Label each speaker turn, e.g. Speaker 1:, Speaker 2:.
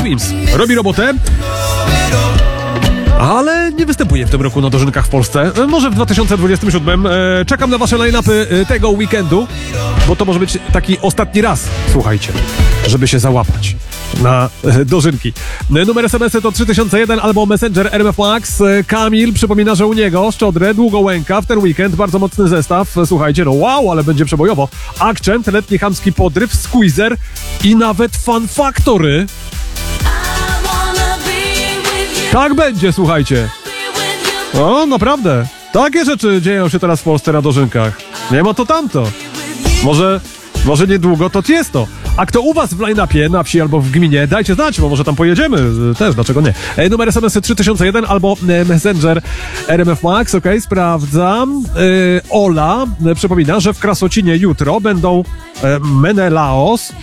Speaker 1: Dreams. Robi robotę, ale nie występuje w tym roku na dożynkach w Polsce. Może w 2027. Czekam na wasze line-upy tego weekendu, bo to może być taki ostatni raz, słuchajcie, żeby się załapać na dożynki. Numer SMS-y to 3001 albo Messenger RMF Max. Kamil przypomina, że u niego Szczodrę, Długołęka w ten weekend, bardzo mocny zestaw. Słuchajcie, no wow, ale będzie przebojowo. Akcent, letni chamski podryw, Squeezer i nawet Fun Factory. Tak będzie, słuchajcie. O, naprawdę. Takie rzeczy dzieją się teraz w Polsce na dożynkach. Nie ma to tamto. Może niedługo to Tiesto. A kto u was w line-upie na wsi albo w gminie, dajcie znać, bo może tam pojedziemy też, dlaczego nie. Numer SMS-y 3001 albo Messenger RMF Max, okej, sprawdzam. Ola przypomina, że w Krasocinie jutro będą Menelaos